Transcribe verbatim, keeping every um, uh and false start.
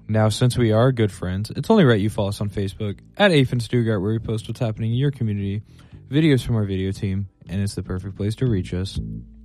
Now, since we are good friends, it's only right you follow us on Facebook at Afe and Stugart, where we post what's happening in your community, videos from our video team, and it's the perfect place to reach us.